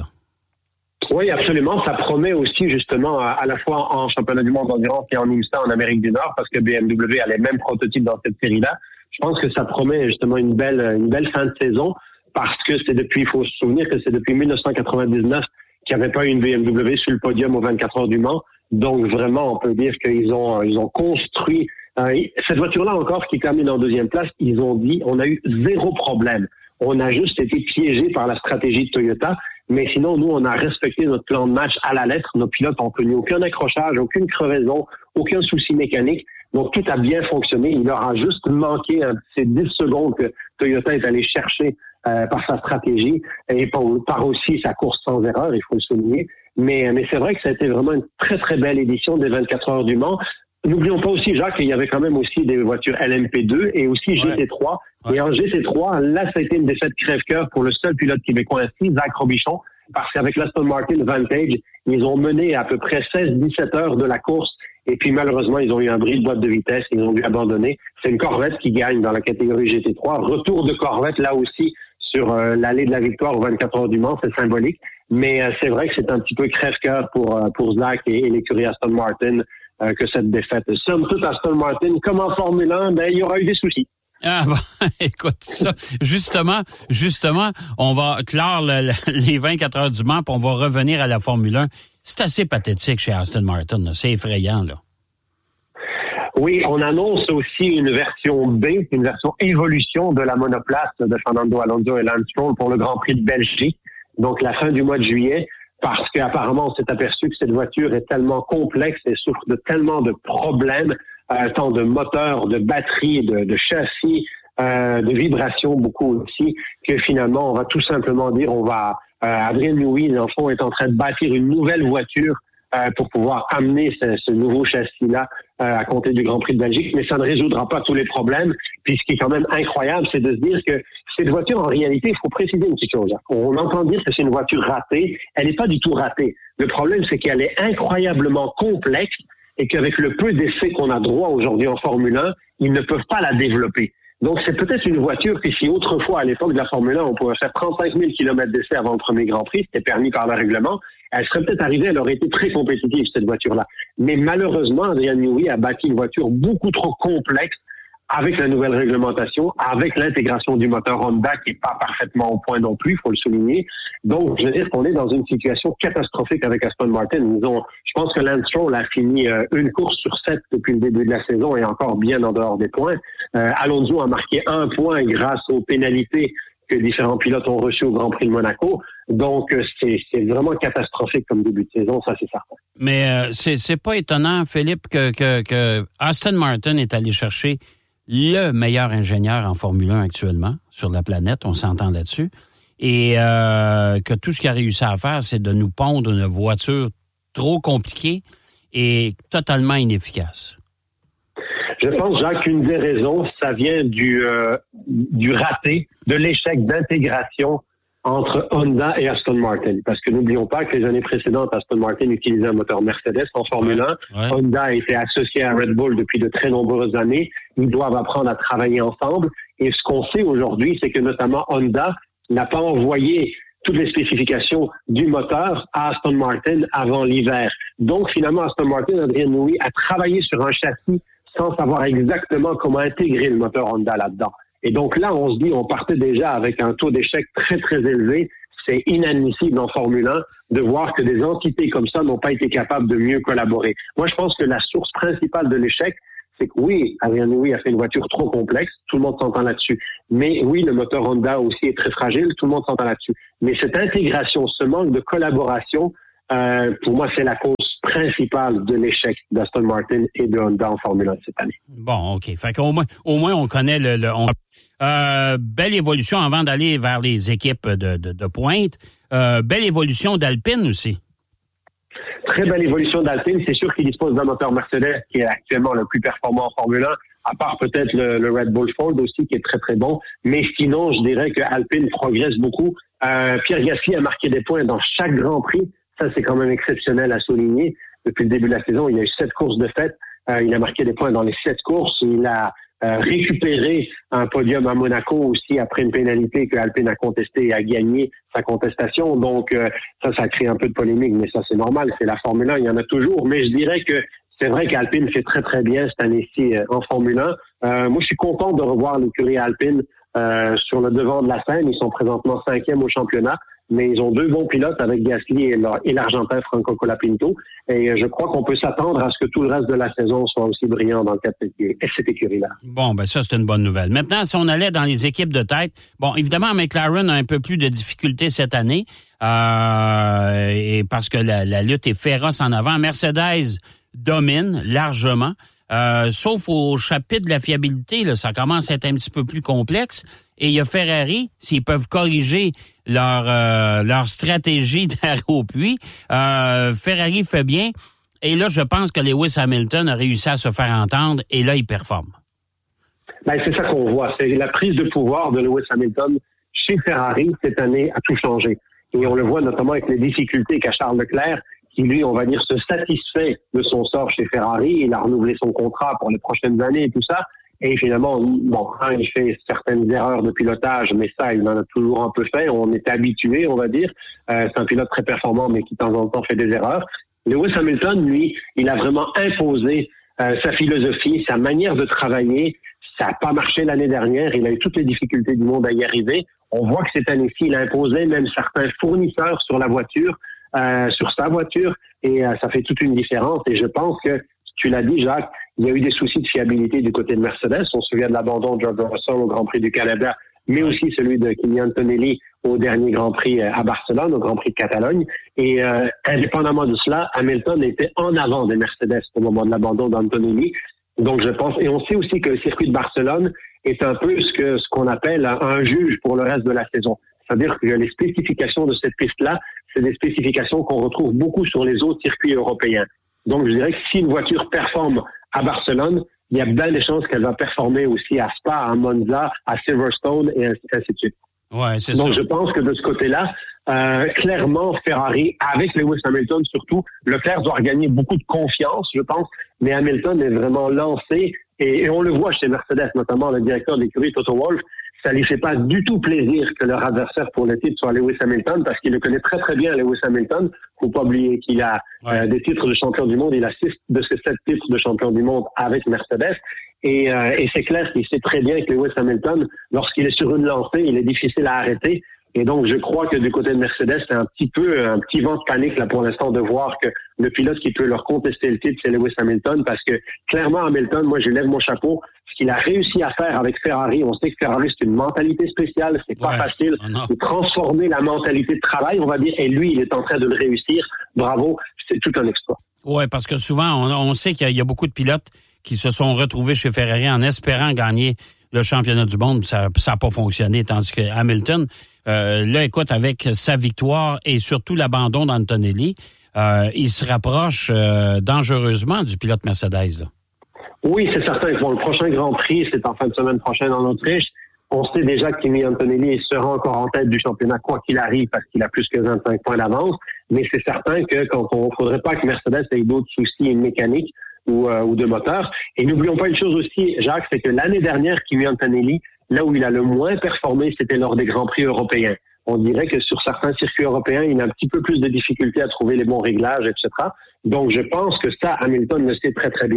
Oui, absolument. Ça promet aussi, justement, à, à la fois en championnat du monde d'endurance et en IMSA en Amérique du Nord, parce que B M W a les mêmes prototypes dans cette série-là. Je pense que ça promet justement une belle, une belle fin de saison, parce que c'est depuis, il faut se souvenir que c'est depuis dix-neuf cent quatre-vingt-dix-neuf qu'il n'y avait pas eu une B M W sur le podium aux vingt-quatre heures du Mans. Donc vraiment, on peut dire qu'ils ont, ils ont construit euh, cette voiture-là encore qui termine en deuxième place. Ils ont dit, on a eu zéro problème. On a juste été piégé par la stratégie de Toyota. Mais sinon, nous, on a respecté notre plan de match à la lettre. Nos pilotes n'ont connu aucun accrochage, aucune crevaison, aucun souci mécanique. Donc, tout a bien fonctionné. Il leur a juste manqué hein, ces dix secondes que Toyota est allé chercher euh, par sa stratégie et par, par aussi sa course sans erreur, il faut le souligner. Mais, mais c'est vrai que ça a été vraiment une très, très belle édition des vingt-quatre heures du Mans. N'oublions pas aussi, Jacques, qu'il y avait quand même aussi des voitures L M P deux et aussi G T trois. Ouais. Et en G T trois, là, ça a été une défaite crève-cœur pour le seul pilote québécois ainsi, Zach Robichon, parce qu'avec l'Aston Martin Vantage, ils ont mené à peu près seize à dix-sept heures de la course. Et puis, malheureusement, ils ont eu un bris de boîte de vitesse. Ils ont dû abandonner. C'est une Corvette qui gagne dans la catégorie G T trois. Retour de Corvette, là aussi, sur euh, l'allée de la victoire aux vingt-quatre heures du Mans. C'est symbolique. Mais euh, c'est vrai que c'est un petit peu crève-cœur pour, euh, pour Zach et, et l'écurie Aston Martin euh, que cette défaite. Somme toute, Aston Martin, comme en Formule un, ben, il y aura eu des soucis. Ah bon, écoute, ça, justement, justement, on va clore le, le, les vingt-quatre heures du Mans, puis on va revenir à la Formule un. C'est assez pathétique chez Aston Martin, là. C'est effrayant, là. Oui, on annonce aussi une version B, une version évolution de la monoplace de Fernando Alonso et Lance Stroll pour le Grand Prix de Belgique, donc la fin du mois de juillet, parce qu'apparemment on s'est aperçu que cette voiture est tellement complexe et souffre de tellement de problèmes, euh, tant de moteur, de batterie, de, de châssis, euh, de vibrations beaucoup aussi, que finalement on va tout simplement dire, on va, euh, Adrien Newey, en fond, est en train de bâtir une nouvelle voiture euh, pour pouvoir amener ce, ce nouveau châssis-là euh, à compter du Grand Prix de Belgique, mais ça ne résoudra pas tous les problèmes. Puis ce qui est quand même incroyable, c'est de se dire que cette voiture, en réalité, il faut préciser une petite chose. On entend dire que c'est une voiture ratée. Elle n'est pas du tout ratée. Le problème, c'est qu'elle est incroyablement complexe et qu'avec le peu d'essais qu'on a droit aujourd'hui en Formule un, ils ne peuvent pas la développer. Donc, c'est peut-être une voiture que si autrefois, à l'époque de la Formule un, on pouvait faire trente-cinq mille kilomètres d'essai avant le premier Grand Prix, c'était permis par le règlement, elle serait peut-être arrivée, elle aurait été très compétitive, cette voiture-là. Mais malheureusement, Adrien Newey a bâti une voiture beaucoup trop complexe avec la nouvelle réglementation, avec l'intégration du moteur Honda qui n'est pas parfaitement au point non plus, il faut le souligner. Donc, je veux dire qu'on est dans une situation catastrophique avec Aston Martin. Ils ont, je pense que Lance Stroll a fini euh, une course sur sept depuis le début de la saison et encore bien en dehors des points. Euh, Alonso a marqué un point grâce aux pénalités que différents pilotes ont reçues au Grand Prix de Monaco. Donc, c'est, c'est vraiment catastrophique comme début de saison, ça c'est certain. Mais euh, c'est, c'est pas étonnant, Philippe, que, que, que Aston Martin est allé chercher le meilleur ingénieur en Formule un actuellement sur la planète, on s'entend là-dessus, et euh, que tout ce qu'il a réussi à faire, c'est de nous pondre une voiture trop compliquée et totalement inefficace. Je pense, Jacques, qu'une des raisons, ça vient du, euh, du raté, de l'échec d'intégration entre Honda et Aston Martin. Parce que n'oublions pas que les années précédentes, Aston Martin utilisait un moteur Mercedes en Formule ouais, un. Ouais. Honda a été associé à Red Bull depuis de très nombreuses années. Ils doivent apprendre à travailler ensemble. Et ce qu'on sait aujourd'hui, c'est que notamment Honda n'a pas envoyé toutes les spécifications du moteur à Aston Martin avant l'hiver. Donc finalement, Aston Martin, Adrien Newey, a travaillé sur un châssis sans savoir exactement comment intégrer le moteur Honda là-dedans. Et donc là, on se dit, on partait déjà avec un taux d'échec très, très élevé. C'est inadmissible en Formule un de voir que des entités comme ça n'ont pas été capables de mieux collaborer. Moi, je pense que la source principale de l'échec, c'est que oui, Adrian Newey a fait une voiture trop complexe, tout le monde s'entend là-dessus. Mais oui, le moteur Honda aussi est très fragile, tout le monde s'entend là-dessus. Mais cette intégration, ce manque de collaboration, euh, pour moi, c'est la cause principale de l'échec d'Aston Martin et de Honda en Formule un cette année. Bon, OK. Fait qu'au moins, au moins on connaît le... le on... euh, belle évolution avant d'aller vers les équipes de, de, de pointe. Euh, belle évolution d'Alpine aussi. Très belle évolution d'Alpine. C'est sûr qu'il dispose d'un moteur Mercedes qui est actuellement le plus performant en Formule un, à part peut-être le, le Red Bull Ford aussi, qui est très, très bon. Mais sinon, je dirais que Alpine progresse beaucoup. Euh, Pierre Gasly a marqué des points dans chaque Grand Prix. Ça, c'est quand même exceptionnel à souligner. Depuis le début de la saison, il y a eu sept courses de fête. Euh, il a marqué des points dans les sept courses. Il a euh, récupéré un podium à Monaco aussi après une pénalité que Alpine a contestée et a gagné sa contestation. Donc, euh, ça, ça crée un peu de polémique, mais ça, c'est normal. C'est la Formule un, il y en a toujours. Mais je dirais que c'est vrai qu'Alpine fait très, très bien cette année-ci euh, en Formule un. Euh, moi, je suis content de revoir l'écurie Alpine euh, sur le devant de la scène. Ils sont présentement cinquième au championnat. Mais ils ont deux bons pilotes avec Gasly et, et l'Argentin Franco Colapinto. Et je crois qu'on peut s'attendre à ce que tout le reste de la saison soit aussi brillant dans le cadre de cette écurie-là. Bon, ben ça, c'est une bonne nouvelle. Maintenant, si on allait dans les équipes de tête, bon, évidemment, McLaren a un peu plus de difficultés cette année, euh, et parce que la, la lutte est féroce en avant. Mercedes domine largement. Euh, sauf au chapitre de la fiabilité, là, ça commence à être un petit peu plus complexe. Et il y a Ferrari, s'ils peuvent corriger leur euh, leur stratégie d'arrêt au puits, euh, Ferrari fait bien. Et là, je pense que Lewis Hamilton a réussi à se faire entendre et là, il performe. Ben, c'est ça qu'on voit. C'est la prise de pouvoir de Lewis Hamilton chez Ferrari cette année a tout changé. Et on le voit notamment avec les difficultés qu'a Charles Leclerc, qui lui, on va dire, se satisfait de son sort chez Ferrari. Il a renouvelé son contrat pour les prochaines années et tout ça. Et finalement, bon, hein, il fait certaines erreurs de pilotage, mais ça, il en a toujours un peu fait. On est habitué, on va dire. Euh, c'est un pilote très performant, mais qui de temps en temps fait des erreurs. Lewis Hamilton, lui, il a vraiment imposé euh, sa philosophie, sa manière de travailler. Ça n'a pas marché l'année dernière. Il a eu toutes les difficultés du monde à y arriver. On voit que cette année-ci, il a imposé même certains fournisseurs sur la voiture, euh, sur sa voiture, et euh, ça fait toute une différence. Et je pense que, tu l'as dit, Jacques, il y a eu des soucis de fiabilité du côté de Mercedes. On se souvient de l'abandon de George Russell au Grand Prix du Canada, mais aussi celui de Kimi Antonelli au dernier Grand Prix à Barcelone, au Grand Prix de Catalogne. Et euh, indépendamment de cela, Hamilton était en avant des Mercedes au moment de l'abandon d'Antonelli. Donc je pense, et on sait aussi que le circuit de Barcelone est un peu ce que ce qu'on appelle un juge pour le reste de la saison. C'est-à-dire que les spécifications de cette piste-là, c'est des spécifications qu'on retrouve beaucoup sur les autres circuits européens. Donc je dirais que si une voiture performe à Barcelone, il y a bien des chances qu'elle va performer aussi à Spa, à Monza, à Silverstone et ainsi de suite. Ouais, c'est Donc ça. je pense que de ce côté-là, euh, clairement Ferrari, avec Lewis Hamilton surtout, Leclerc doit regagner beaucoup de confiance, je pense, mais Hamilton est vraiment lancé et, et on le voit chez Mercedes, notamment le directeur d'écurie Toto Wolff. Ça ne lui fait pas du tout plaisir que leur adversaire pour le titre soit Lewis Hamilton parce qu'il le connaît très très bien, Lewis Hamilton. Faut pas oublier qu'il a ouais. euh, des titres de champion du monde. Il a six de ses sept titres de champion du monde avec Mercedes. Et, euh, et c'est clair qu'il sait très bien que Lewis Hamilton, lorsqu'il est sur une lancée, il est difficile à arrêter. Et donc, je crois que du côté de Mercedes, c'est un petit peu un petit vent de panique là pour l'instant de voir que le pilote qui peut leur contester le titre, c'est Lewis Hamilton parce que clairement, Hamilton, moi, je lève mon chapeau. Ce qu'il a réussi à faire avec Ferrari, on sait que Ferrari, c'est une mentalité spéciale, c'est pas ouais. facile de transformer la mentalité de travail, on va dire, et lui, il est en train de le réussir. Bravo, c'est tout un exploit. Oui, parce que souvent, on, on sait qu'il y a, il y a beaucoup de pilotes qui se sont retrouvés chez Ferrari en espérant gagner le championnat du monde, ça n'a pas fonctionné, tandis que Hamilton, euh, là, écoute, avec sa victoire et surtout l'abandon d'Antonelli, euh, il se rapproche euh, dangereusement du pilote Mercedes, là. Oui, c'est certain. Bon, le prochain Grand Prix, c'est en fin de semaine prochaine en Autriche. On sait déjà que Kimi Antonelli sera encore en tête du championnat, quoi qu'il arrive, parce qu'il a plus que vingt-cinq points d'avance. Mais c'est certain que quand on faudrait pas que Mercedes ait d'autres soucis mécaniques ou, euh, ou de moteur. Et n'oublions pas une chose aussi, Jacques, c'est que l'année dernière, Kimi Antonelli, là où il a le moins performé, c'était lors des Grands Prix européens. On dirait que sur certains circuits européens, il a un petit peu plus de difficultés à trouver les bons réglages, et cetera. Donc, je pense que ça, Hamilton le sait très, très bien.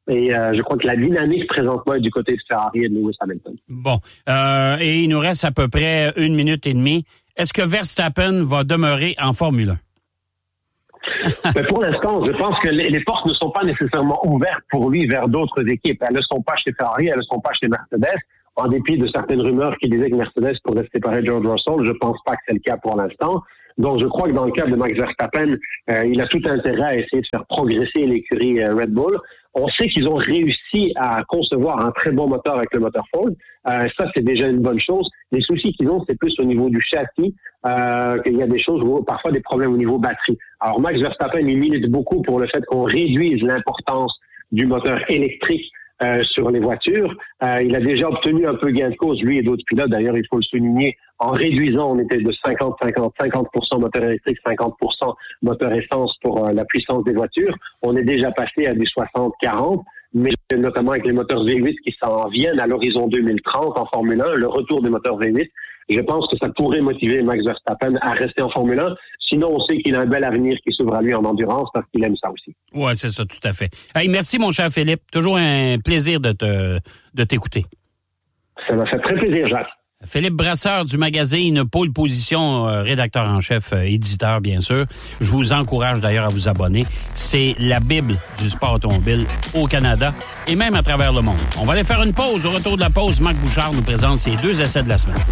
Et euh, je crois que la dynamique présentement est du côté de Ferrari et de Lewis Hamilton. Bon. Euh, et il nous reste à peu près une minute et demie. Est-ce que Verstappen va demeurer en Formule un? Mais pour l'instant, je pense que les, les portes ne sont pas nécessairement ouvertes pour lui vers d'autres équipes. Elles ne sont pas chez Ferrari, elles ne sont pas chez Mercedes. En dépit de certaines rumeurs qui disaient que Mercedes pourrait se séparer de George Russell, je ne pense pas que c'est le cas pour l'instant. Donc, je crois que dans le cas de Max Verstappen, euh, il a tout intérêt à essayer de faire progresser l'écurie euh, Red Bull. On sait qu'ils ont réussi à concevoir un très bon moteur avec le moteur Ford. Euh, ça, c'est déjà une bonne chose. Les soucis qu'ils ont, c'est plus au niveau du châssis, euh, qu'il y a des choses, où, parfois des problèmes au niveau batterie. Alors, Max Verstappen, il milite beaucoup pour le fait qu'on réduise l'importance du moteur électrique Euh, sur les voitures. Euh, il a déjà obtenu un peu gain de cause, lui et d'autres pilotes. D'ailleurs, il faut le souligner, en réduisant, on était de cinquante cinquante, cinquante pour cent moteur électrique, cinquante pour cent moteur essence pour euh, la puissance des voitures. On est déjà passé à du soixante quarante, mais notamment avec les moteurs V huit qui s'en viennent à l'horizon deux mille trente en Formule un, le retour des moteurs V huit. Je pense que ça pourrait motiver Max Verstappen à rester en Formule un. Sinon, on sait qu'il a un bel avenir qui s'ouvre à lui en endurance parce qu'il aime ça aussi. Oui, c'est ça, tout à fait. Hey, merci, mon cher Philippe. Toujours un plaisir de te de t'écouter. Ça m'a fait très plaisir, Jacques. Philippe Brasseur du magazine Pôle Position, euh, rédacteur en chef, euh, éditeur, bien sûr. Je vous encourage d'ailleurs à vous abonner. C'est la Bible du sport automobile au Canada et même à travers le monde. On va aller faire une pause. Au retour de la pause, Marc Bouchard nous présente ses deux essais de la semaine.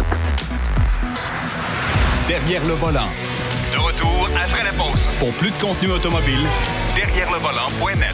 Derrière le volant. De retour après la pause. Pour plus de contenu automobile, derrière le volant point net.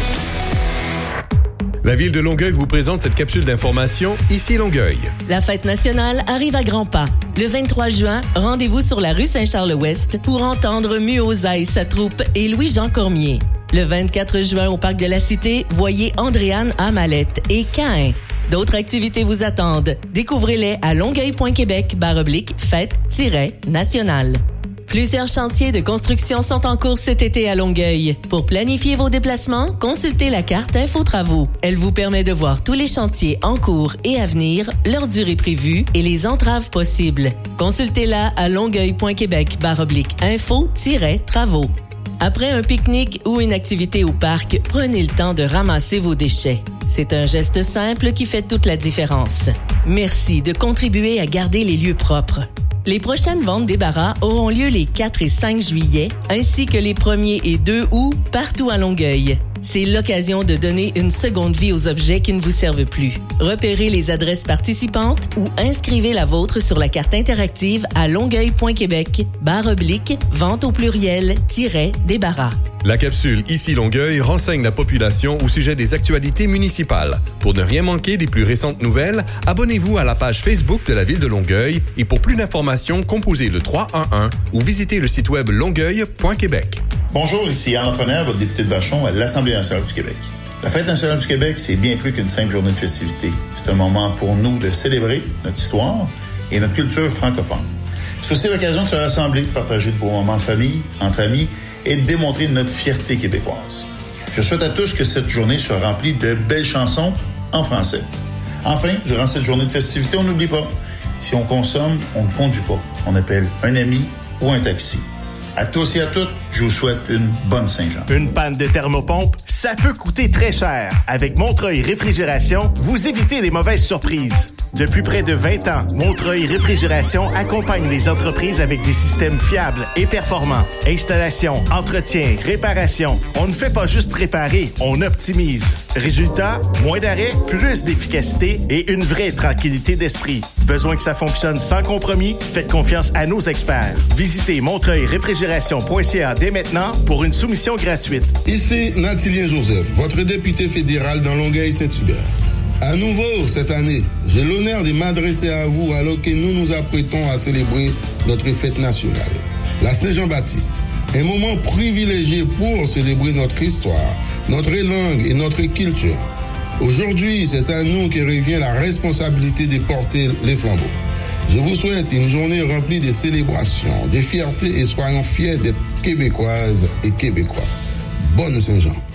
La Ville de Longueuil vous présente cette capsule d'information Ici Longueuil. La fête nationale arrive à grands pas. Le vingt-trois juin, rendez-vous sur la rue Saint-Charles-Ouest pour entendre Muozaï, sa troupe et Louis-Jean Cormier. Le vingt-quatre juin, au Parc de la Cité, voyez Andréane Amalette et Caïn. D'autres activités vous attendent. Découvrez-les à longueuil.québec barre oblique fête-nationale. Plusieurs chantiers de construction sont en cours cet été à Longueuil. Pour planifier vos déplacements, consultez la carte Infotravaux. Elle vous permet de voir tous les chantiers en cours et à venir, leur durée prévue et les entraves possibles. Consultez-la à longueuil.québec barre oblique info-travaux. Après un pique-nique ou une activité au parc, prenez le temps de ramasser vos déchets. C'est un geste simple qui fait toute la différence. Merci de contribuer à garder les lieux propres. Les prochaines ventes débarras auront lieu les quatre et cinq juillet, ainsi que les premiers et deux août partout à Longueuil. C'est l'occasion de donner une seconde vie aux objets qui ne vous servent plus. Repérez les adresses participantes ou inscrivez la vôtre sur la carte interactive à longueuil.québec barre oblique vente au pluriel tiret débarras. La capsule Ici Longueuil renseigne la population au sujet des actualités municipales. Pour ne rien manquer des plus récentes nouvelles, abonnez-vous à la page Facebook de la Ville de Longueuil et pour plus d'informations, composez le trois un un ou visitez le site web longueuil point québec. Bonjour, ici Alain Fonner, votre député de Vachon à l'Assemblée nationale du Québec. La Fête nationale du Québec, c'est bien plus qu'une simple journée de festivité. C'est un moment pour nous de célébrer notre histoire et notre culture francophone. C'est aussi l'occasion de se rassembler, de partager de beaux moments de famille, entre amis, et de démontrer notre fierté québécoise. Je souhaite à tous que cette journée soit remplie de belles chansons en français. Enfin, durant cette journée de festivité, on n'oublie pas, si on consomme, on ne conduit pas. On appelle un ami ou un taxi. À tous et à toutes, je vous souhaite une bonne Saint-Jean. Une panne de thermopompe, ça peut coûter très cher. Avec Montreuil Réfrigération, vous évitez les mauvaises surprises. Depuis près de vingt ans, Montreuil Réfrigération accompagne les entreprises avec des systèmes fiables et performants. Installation, entretien, réparation. On ne fait pas juste réparer, on optimise. Résultat, moins d'arrêts, plus d'efficacité et une vraie tranquillité d'esprit. Besoin que ça fonctionne sans compromis? Faites confiance à nos experts. Visitez montreuil réfrigération point c a dès maintenant pour une soumission gratuite. Ici Nathilien Joseph, votre député fédéral dans Longueuil-Saint-Hubert. À nouveau, cette année, j'ai l'honneur de m'adresser à vous alors que nous nous apprêtons à célébrer notre fête nationale, la Saint-Jean-Baptiste. Un moment privilégié pour célébrer notre histoire, notre langue et notre culture. Aujourd'hui, c'est à nous que revient la responsabilité de porter les flambeaux. Je vous souhaite une journée remplie de célébrations, de fierté et soyons fiers d'être Québécoises et Québécois. Bonne Saint-Jean.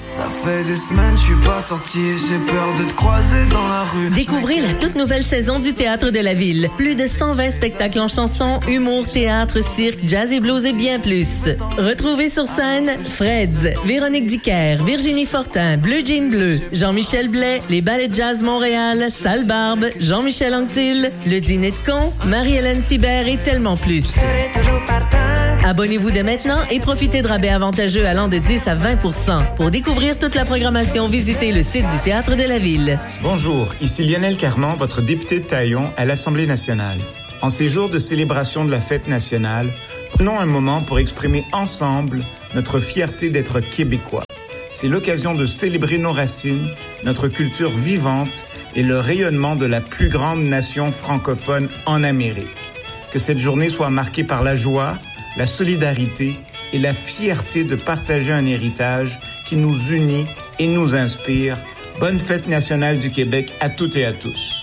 Ça fait des semaines, je suis pas sorti et j'ai peur de te croiser dans la rue. Découvrez la toute nouvelle saison du Théâtre de la Ville. Plus de cent vingt spectacles en chansons, humour, théâtre, cirque, jazz et blues et bien plus. Retrouvez sur scène Freds, Véronique Dicker, Virginie Fortin, Bleu Jean Bleu, Jean-Michel Blais, les Ballets de Jazz Montréal, Sale Barbe, Jean-Michel Anctil, Le Dîner de Con, Marie-Hélène Thibert et tellement plus. Abonnez-vous dès maintenant et profitez de rabais avantageux allant de dix à vingt pour cent. Pour découvrir toute la programmation, visitez le site du Théâtre de la Ville. Bonjour, ici Lionel Carman, votre député de Taillon à l'Assemblée nationale. En ces jours de célébration de la fête nationale, prenons un moment pour exprimer ensemble notre fierté d'être Québécois. C'est l'occasion de célébrer nos racines, notre culture vivante et le rayonnement de la plus grande nation francophone en Amérique. Que cette journée soit marquée par la joie, la solidarité et la fierté de partager un héritage qui nous unit et nous inspire. Bonne fête nationale du Québec à toutes et à tous.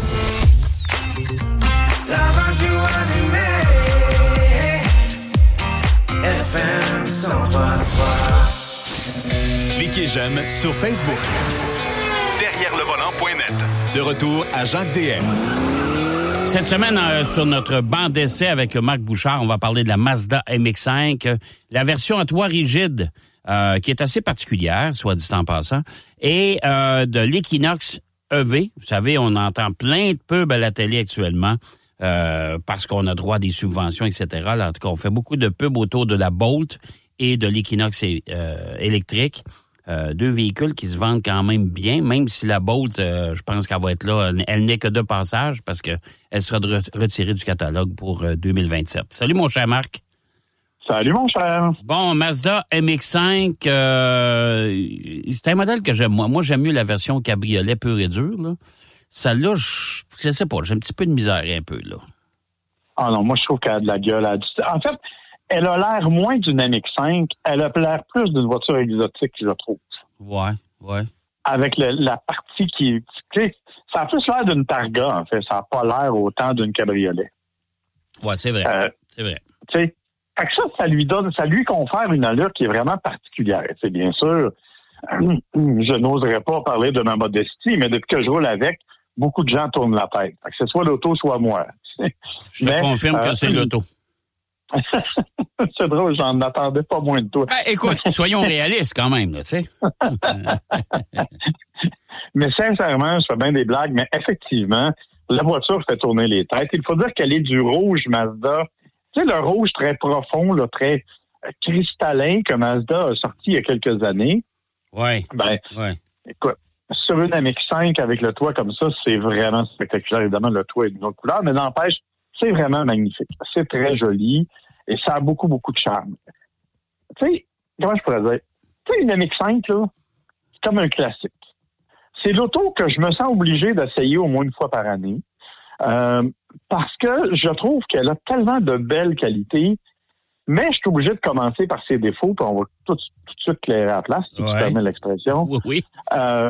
La radio animée, F M cent trois virgule trois. Cliquez j'aime sur Facebook. Derrière le volant point net. De retour à Jacques D M. Cette semaine, euh, sur notre banc d'essai avec Marc Bouchard, on va parler de la Mazda M X cinq, euh, la version à toit rigide, euh, qui est assez particulière, soit dit en passant, et euh, de l'Equinox E V. Vous savez, on entend plein de pubs à la télé actuellement, euh, parce qu'on a droit à des subventions, et cetera. Là, en tout cas, on fait beaucoup de pubs autour de la Bolt et de l'Equinox euh, électrique. Euh, deux véhicules qui se vendent quand même bien, même si la Bolt, euh, je pense qu'elle va être là, elle n'est que de passage parce que elle sera de re- retirée du catalogue pour euh, deux mille vingt-sept. Salut mon cher Marc. Salut mon cher. Bon, Mazda M X cinq, euh, c'est un modèle que j'aime moi. Moi, j'aime mieux la version cabriolet pur et dur, là. Celle-là, je, je sais pas, j'ai un petit peu de misère un peu, là. Ah non, moi je trouve qu'elle a de la gueule. Elle a du... En fait, elle a l'air moins d'une M X cinq, elle a l'air plus d'une voiture exotique, je trouve. Ouais, ouais. Avec le, la partie qui... Tu sais, ça a plus l'air d'une Targa, en fait. Ça n'a pas l'air autant d'une cabriolet. Ouais, c'est vrai. Euh, c'est vrai. Tu sais, fait que ça, ça lui donne, ça lui confère une allure qui est vraiment particulière. C'est bien sûr, je n'oserais pas parler de ma modestie, mais depuis que je roule avec, beaucoup de gens tournent la tête. Fait que ce soit l'auto, soit moi. Je te mais, confirme euh, que c'est l'auto. C'est drôle, j'en attendais pas moins de toi. Ben, écoute, soyons réalistes quand même, là, tu sais. Mais sincèrement, je fais bien des blagues, mais effectivement, la voiture fait tourner les têtes. Il faut dire qu'elle est du rouge Mazda. Tu sais, le rouge très profond, là, très cristallin que Mazda a sorti il y a quelques années. Oui. Ben, ouais. Écoute, sur une M X cinq avec le toit comme ça, c'est vraiment spectaculaire. Évidemment, le toit est d'une autre couleur, mais n'empêche, c'est vraiment magnifique. C'est très joli et ça a beaucoup, beaucoup de charme. Tu sais, comment je pourrais dire? Tu sais, une M X cinq, là, c'est comme un classique. C'est l'auto que je me sens obligé d'essayer au moins une fois par année euh, parce que je trouve qu'elle a tellement de belles qualités, mais je suis obligé de commencer par ses défauts, puis on va tout, tout de suite clairer à la place, si ouais. tu permets l'expression. Oui, oui. Euh,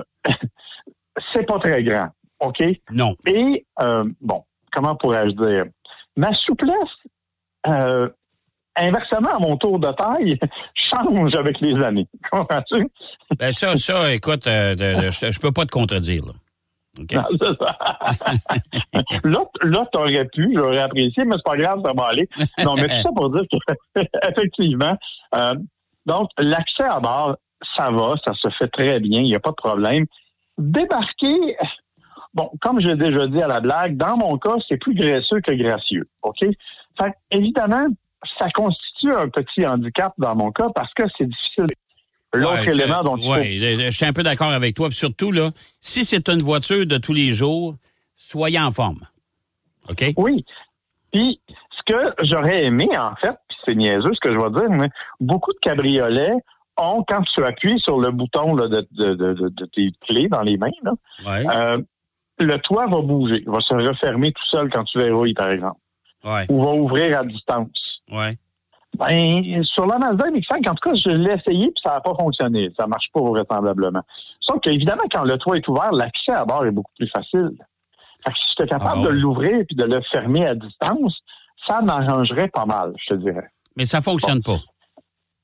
c'est pas très grand, OK? Non. Et, euh, bon, comment pourrais-je dire? Ma souplesse, euh, inversement à mon tour de taille, change avec les années. Comprends-tu? Ben ça, ça, écoute, euh, de, de, je, je peux pas te contredire, là. Okay. Non, c'est ça. là, là tu aurais pu, j'aurais apprécié, mais c'est pas grave, ça va aller. Non, mais tout ça pour dire qu'effectivement, euh, donc, l'accès à bord, ça va, ça se fait très bien, il n'y a pas de problème. Débarquer, bon, comme je l'ai déjà dit à la blague, dans mon cas, c'est plus graisseux que gracieux, OK? Fait évidemment, ça constitue un petit handicap dans mon cas parce que c'est difficile. L'autre ouais, élément dont il ouais, faut... je suis un peu d'accord avec toi. Puis surtout, là, si c'est une voiture de tous les jours, soyez en forme. OK? Oui. Puis, ce que j'aurais aimé, en fait, puis c'est niaiseux ce que je vais dire, mais beaucoup de cabriolets ont, quand tu appuies sur le bouton là, de, de, de, de, de tes clés dans les mains, là, ouais. euh, le toit va bouger, va se refermer tout seul quand tu verrouilles, par exemple. Ouais. Ou va ouvrir à distance. Ouais. Ben, sur la Mazda M X cinq, en tout cas, je l'ai essayé puis ça n'a pas fonctionné. Ça marche pas vraisemblablement. Sauf qu'évidemment, quand le toit est ouvert, l'accès à bord est beaucoup plus facile. Fait que si j'étais capable ah, ouais. de l'ouvrir puis de le fermer à distance, ça m'arrangerait pas mal, je te dirais. Mais ça fonctionne bon. pas.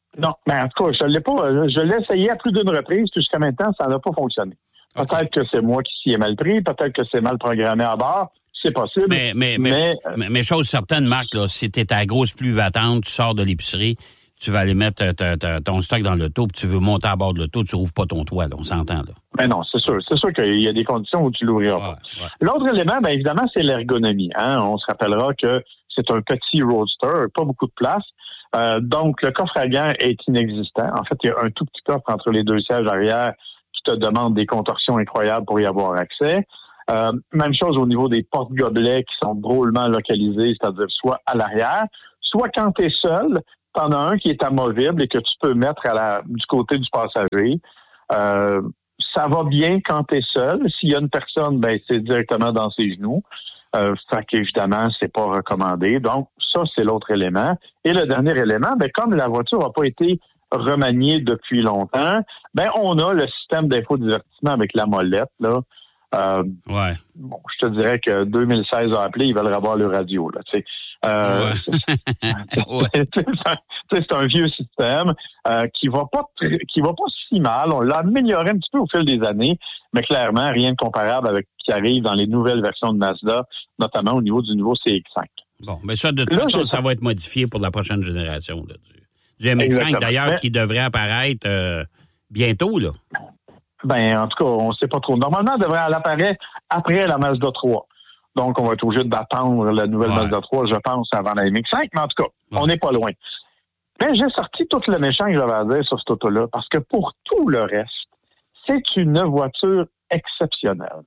Non, mais en tout cas, je l'ai pas. Je l'ai essayé à plus d'une reprise, puis jusqu'à maintenant, ça n'a pas fonctionné. Peut-être okay. que c'est moi qui s'y ai mal pris, peut-être que c'est mal programmé à bord. C'est possible. Mais, mais, mais, mais, mais, mais chose certaine, Marc, là, si t'es à grosse pluie battante, tu sors de l'épicerie, tu vas aller mettre ta, ta, ton stock dans l'auto, puis tu veux monter à bord de l'auto, tu rouvres pas ton toit, là, on s'entend, là. Ben non, c'est sûr. C'est sûr qu'il y a des conditions où tu l'ouvriras ouais, pas. Ouais. L'autre élément, ben évidemment, c'est l'ergonomie. Hein? On se rappellera que c'est un petit roadster, pas beaucoup de place. Euh, donc, le coffre à gants est inexistant. En fait, il y a un tout petit coffre entre les deux sièges arrière qui te demande des contorsions incroyables pour y avoir accès. Euh, même chose au niveau des porte-gobelets qui sont drôlement localisés, c'est-à-dire soit à l'arrière, soit quand tu es seul, tu en as un qui est amovible et que tu peux mettre à la, du côté du passager. Euh, ça va bien quand tu es seul. S'il y a une personne, ben c'est directement dans ses genoux. Euh, fait qu'évidemment, c'est pas recommandé. Donc, ça, c'est l'autre élément. Et le dernier élément, ben comme la voiture n'a pas été remaniée depuis longtemps, ben on a le système d'infodivertissement avec la molette, là. Euh, ouais. Bon, je te dirais que deux mille seize a appelé, ils veulent revoir le radio, là, tu sais. Euh, ouais. ouais. C'est un vieux système euh, qui va pas qui va pas si mal. On l'a amélioré un petit peu au fil des années, mais clairement, rien de comparable avec ce qui arrive dans les nouvelles versions de Mazda, notamment au niveau du nouveau C X cinq. Bon, mais ça, de toute là, façon, ça va être modifié pour la prochaine génération là, du, du M X cinq, exactement. D'ailleurs, mais, qui devrait apparaître euh, bientôt, là. Ben, en tout cas, on ne sait pas trop. Normalement, elle devrait apparaître après la Mazda trois. Donc, on va être obligé d'attendre la nouvelle ouais. Mazda trois, je pense, avant la M X cinq. Mais en tout cas, ouais. on n'est pas loin. Mais j'ai sorti tout le méchant que j'avais à dire sur cette auto-là, parce que pour tout le reste, c'est une voiture exceptionnelle.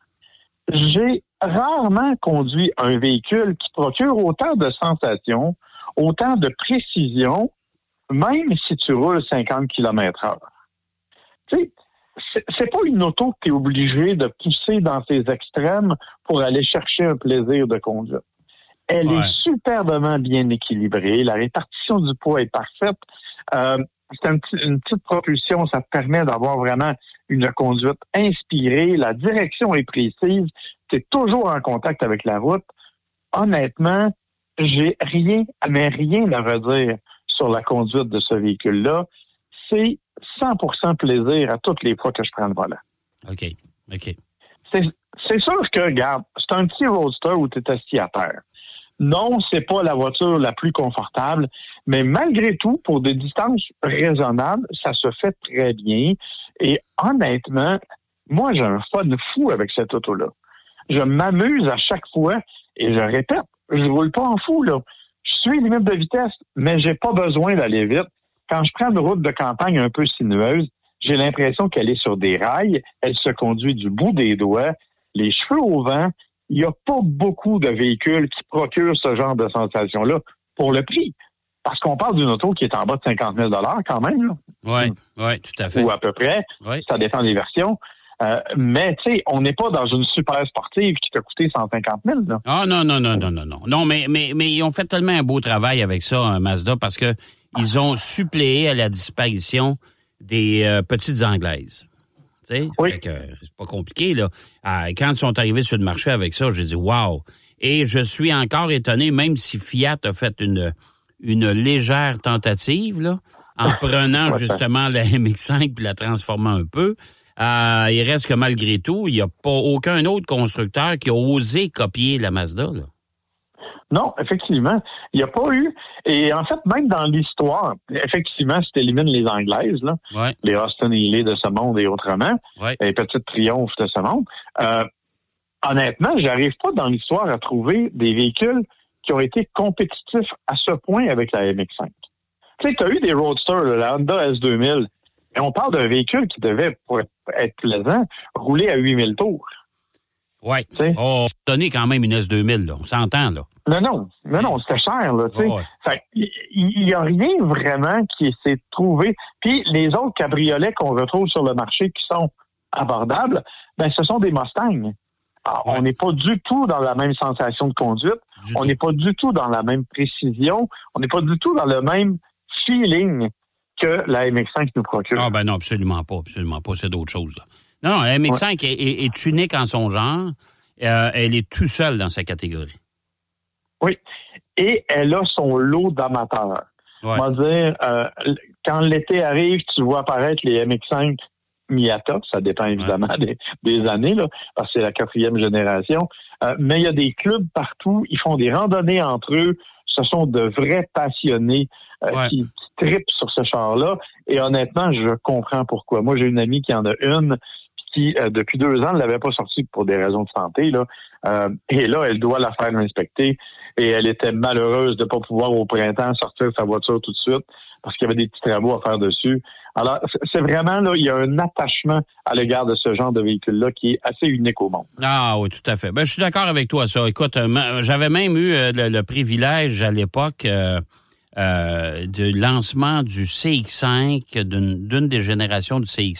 J'ai rarement conduit un véhicule qui procure autant de sensations, autant de précision, même si tu roules cinquante kilomètres heure. Tu sais, C'est, c'est pas une auto que tu es obligé de pousser dans ses extrêmes pour aller chercher un plaisir de conduite. Elle ouais. est superbement bien équilibrée. La répartition du poids est parfaite. Euh, c'est un petit, une petite propulsion. Ça te permet d'avoir vraiment une conduite inspirée. La direction est précise. Tu es toujours en contact avec la route. Honnêtement, j'ai rien, mais rien à redire sur la conduite de ce véhicule-là. C'est cent pour cent plaisir à toutes les fois que je prends le volant. OK. OK. C'est, c'est sûr que, regarde, c'est un petit roadster où tu es assis à terre. Non, c'est pas la voiture la plus confortable, mais malgré tout, pour des distances raisonnables, ça se fait très bien. Et honnêtement, moi, j'ai un fun fou avec cette auto-là. Je m'amuse à chaque fois et je répète, je roule pas en fou, là. Je suis limite de vitesse, mais j'ai pas besoin d'aller vite. Quand je prends une route de campagne un peu sinueuse, j'ai l'impression qu'elle est sur des rails. Elle se conduit du bout des doigts, les cheveux au vent. Il n'y a pas beaucoup de véhicules qui procurent ce genre de sensation-là pour le prix. Parce qu'on parle d'une auto qui est en bas de cinquante mille dollars quand même. Oui, oui, tout à fait. Ou à peu près. Ouais. Ça dépend des versions. Euh, mais, tu sais, on n'est pas dans une super sportive qui t'a coûté cent cinquante mille. Là. Ah non, non, non, non, non, non. Non, mais, mais, mais ils ont fait tellement un beau travail avec ça, hein, Mazda, parce que ils ont suppléé à la disparition des euh, petites anglaises. Tu sais, oui. c'est pas compliqué, là. Euh, quand ils sont arrivés sur le marché avec ça, j'ai dit « wow ». Et je suis encore étonné, même si Fiat a fait une, une légère tentative, là, en prenant justement la M X cinq puis la transformant un peu, euh, il reste que malgré tout, il n'y a pas aucun autre constructeur qui a osé copier la Mazda, là. Non, effectivement, il n'y a pas eu. Et en fait, même dans l'histoire, effectivement, si tu élimines les Anglaises, là, ouais. les Austin Healey de ce monde et autrement, ouais. les petites Triomphes de ce monde, euh, honnêtement, j'arrive pas dans l'histoire à trouver des véhicules qui ont été compétitifs à ce point avec la M X cinq. Tu sais, tu as eu des Roadsters, là, la Honda S deux mille, et on parle d'un véhicule qui devait, pour être plaisant, rouler à huit mille tours. Oui. Oh, c'est donné quand même une S deux mille, là. On s'entend, là. Non, non. Non, non, c'était cher, là, tu sais. Oh, ouais. Fait il n'y a rien vraiment qui s'est trouvé. Puis les autres cabriolets qu'on retrouve sur le marché qui sont abordables, ben ce sont des Mustangs. Alors, ouais. On n'est pas du tout dans la même sensation de conduite. Du on n'est pas du tout dans la même précision. On n'est pas du tout dans le même feeling que la M X cinq nous procure. Ah, ben non, absolument pas. Absolument pas. C'est d'autres choses, là. Non, non, la M X cinq ouais. est, est, est unique en son genre. Euh, elle est tout seule dans sa catégorie. Oui. Et elle a son lot d'amateurs. Ouais. On va dire, euh, quand l'été arrive, tu vois apparaître les M X cinq Miata, ça dépend évidemment ouais. des, des années, là, parce que c'est la quatrième génération. Euh, mais il y a des clubs partout, ils font des randonnées entre eux. Ce sont de vrais passionnés euh, ouais. qui, qui trippent sur ce char-là. Et honnêtement, je comprends pourquoi. Moi, j'ai une amie qui en a une, qui, euh, depuis deux ans, ne l'avait pas sortie pour des raisons de santé, là. Euh, et là, elle doit la faire inspecter. Et elle était malheureuse de ne pas pouvoir au printemps sortir sa voiture tout de suite parce qu'il y avait des petits travaux à faire dessus. Alors, c'est vraiment, là, il y a un attachement à l'égard de ce genre de véhicule-là qui est assez unique au monde. Ah oui, tout à fait. Ben, je suis d'accord avec toi, ça. Écoute, euh, j'avais même eu euh, le, le privilège à l'époque euh, euh, du lancement du C X cinq, d'une, d'une des générations du C X